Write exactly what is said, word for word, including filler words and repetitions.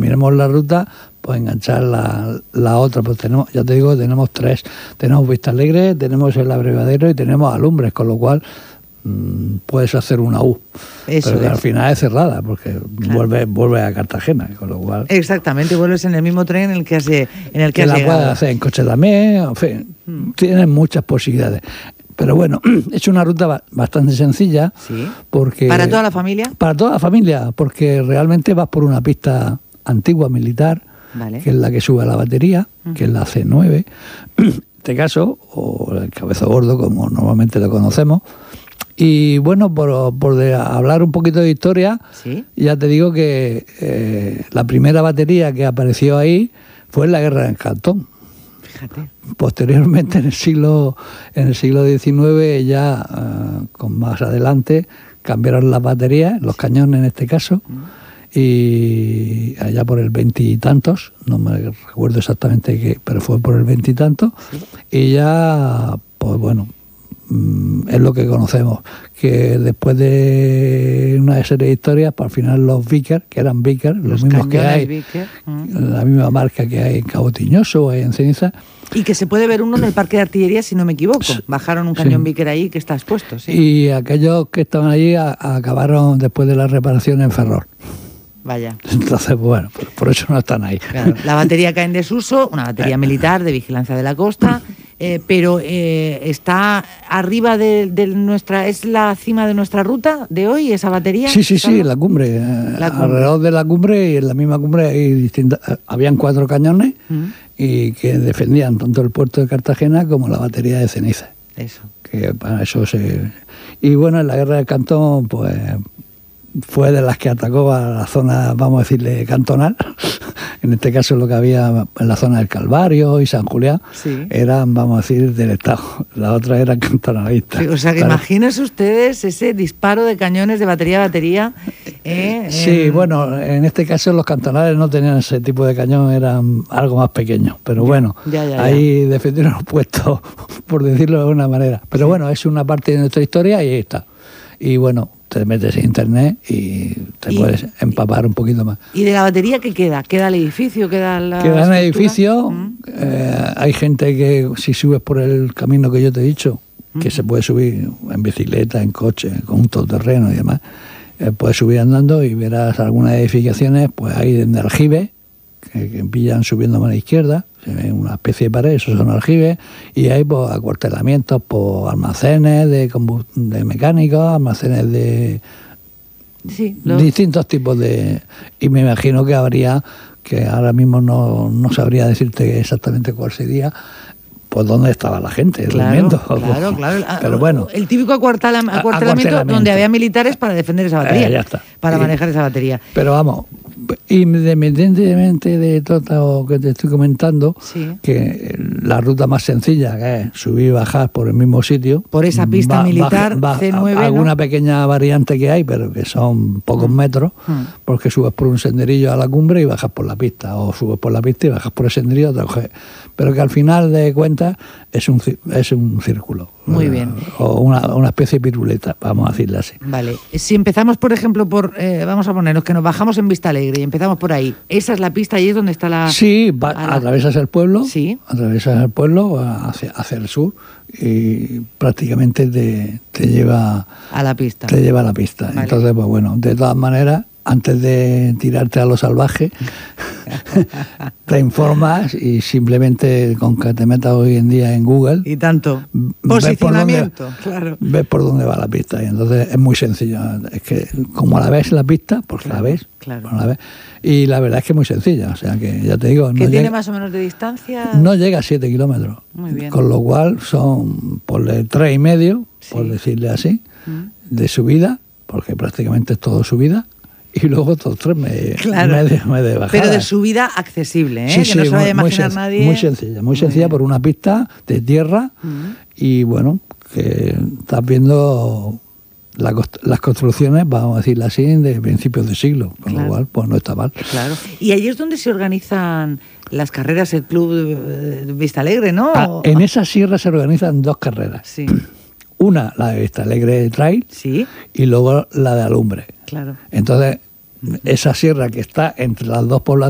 terminemos la ruta, pues enganchar la, la otra. Pues tenemos, ya te digo, tenemos tres. Tenemos Vista Alegre, tenemos el Abrevadero y tenemos Alumbres, con lo cual mmm, puedes hacer una U. Eso pero que es. al final es cerrada, porque Claro. vuelve, vuelve a Cartagena, con lo cual... Exactamente, vuelves en el mismo tren en el que has, en el que que has la llegado. puedes hacer en coche también, en fin, Mm. tienen muchas posibilidades. Pero bueno, es una ruta ba- bastante sencilla, Sí. porque... ¿Para toda la familia? Para toda la familia, porque realmente vas por una pista antigua militar, Vale. que es la que sube a la batería, que es la C nueve, en este caso, o el Cabezo Gordo, como normalmente lo conocemos. Y bueno, por, por de hablar un poquito de historia, Sí. ya te digo que eh, la primera batería que apareció ahí fue en la Guerra del Cantón. Fíjate. Posteriormente, en el siglo en el siglo diecinueve, ya uh, con más adelante, cambiaron las baterías, los cañones en este caso, y allá por el veintitantos, no me recuerdo exactamente qué, pero fue por el veintitantos, y ya, pues bueno, es lo que conocemos, que después de una serie de historias, pues al final los Vickers, que eran Vickers, los, Los mismos que cañones hay, Vickers, mm. la misma marca que hay en Cabo Tiñoso o en Ceniza. Y que se puede ver uno en el parque de artillería, si no me equivoco. Bajaron un cañón Sí. Vicker ahí que está expuesto. Sí. Y aquellos que estaban allí a, a acabaron después de la reparación en Ferrol. Vaya. Entonces, bueno, por, por eso no están ahí. Claro, la batería cae en desuso, una batería militar de vigilancia de la costa, eh, pero eh, está arriba de, de nuestra, es la cima de nuestra ruta de hoy, esa batería. Sí, sí, sí, ¿sabes? la cumbre. eh, La cumbre. Alrededor de la cumbre y en la misma cumbre hay distintas, eh, habían cuatro cañones Mm, y que defendían tanto el puerto de Cartagena como la batería de Ceniza. eso. Que para eso se... Y bueno, en la Guerra del Cantón, pues fue de las que atacó a la zona, vamos a decirle, cantonal. En este caso lo que había en la zona del Calvario y San Julián Sí. eran, vamos a decir, del Estado. Las otras eran cantonalistas. Sí, o sea, que Claro. imagínense ustedes ese disparo de cañones de batería a batería. eh, Sí, en- bueno, en este caso los cantonales no tenían ese tipo de cañón, eran algo más pequeños. Pero bueno, ya, ya, ya. ahí defendieron los puestos, por decirlo de una manera. Pero bueno, es una parte de nuestra historia y ahí está. Y bueno, te metes en internet y te Y- puedes empapar un poquito más. ¿Y de la batería qué queda? ¿Queda el edificio? ¿Queda la Queda en el estructura? edificio, Mm. eh, hay gente que si subes por el camino que yo te he dicho, que se puede subir en bicicleta, en coche, con un todoterreno y demás, eh, puedes subir andando y verás algunas edificaciones, pues hay en aljibe, que, que pillan subiendo a la izquierda, se ve una especie de pared, esos son aljibes, y hay pues acuartelamientos, pues almacenes de, combu- de mecánicos, almacenes de Sí, los- distintos tipos de... Y me imagino que habría, que ahora mismo no, no sabría decirte exactamente cuál sería, pues dónde estaba la gente Claro, durmiendo. claro, claro. Pero bueno, El típico acuartela- acuartelamiento, acuartelamiento. donde había militares para defender esa batería. Eh, ya está. Para Y- manejar esa batería. pero vamos, independientemente de todo lo que te estoy comentando, Sí. que la ruta más sencilla, que es subir y bajar por el mismo sitio, Por esa pista va- militar va- va- C nueve, ¿no? alguna pequeña variante que hay, pero que son pocos Mm. metros, Mm. porque subes por un senderillo a la cumbre y bajas por la pista, o subes por la pista y bajas por el senderillo, te coges. Pero que al final de cuentas es un, ci- es un círculo. Muy Eh, bien. O una, una especie de piruleta, vamos a decirle así. Vale. Si empezamos, por ejemplo, por. eh, vamos a ponernos que nos bajamos en Vista Alegre y empezamos por ahí. Esa es la pista, ahí es donde está la. Sí, va- a la- atravesas el pueblo, Sí. atravesas el pueblo hacia, hacia el sur y prácticamente te, te lleva A la pista. te lleva a la pista. Vale. Entonces, pues bueno, de todas maneras, antes de tirarte a lo salvaje, te informas y simplemente con que te metas hoy en día en Google, Y tanto. ves por dónde, Posicionamiento, claro. ves por dónde va la pista. Y entonces es muy sencillo. Es que como la ves la pista, porque Claro, la ves, claro. pues la ves. Y la verdad es que es muy sencilla. O sea que ya te digo, ¿Qué no tiene llega, más o menos de distancia? no llega a siete kilómetros. Muy bien. Con lo cual son por tres y medio, por Sí. decirle así, Mm. de subida, porque prácticamente es todo subida, y luego otros tres me, Claro. medio, medio bajada. Pero de subida accesible, ¿eh? Sí, que sí, no se vaya a muy- muy imaginar senc- nadie. Muy sencilla, muy sencilla bien. por una pista de tierra Mm. y bueno, que estás viendo la cost- las construcciones, vamos a decirlo así, de principios de siglo, con Claro. lo cual pues no está mal. Claro. Y ahí es donde se organizan las carreras, el club eh, Vista Alegre, ¿no? Ah, en esa sierra se organizan dos carreras. Sí, Una, la de Vista Alegre Trail, sí, y luego la de Alumbre. claro. Entonces, esa sierra que está entre las dos poblaciones,